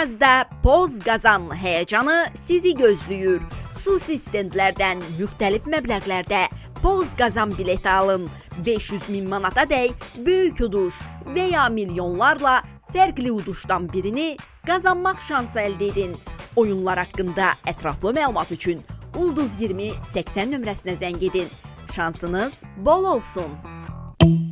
Yazda Poz qazan həyəcanı sizi gözləyir. Xüsusi stendlərdən müxtəlif məbləğlərdə Poz qazan bileti alın. 500.000 manatadək böyük uduş və ya milyonlarla fərqli uduşdan birini qazanmaq şansı əldə edin. Oyunlar haqqında ətraflı məlumat üçün Ulduz 20 80 nömrəsinə zəng edin. Şansınız bol olsun.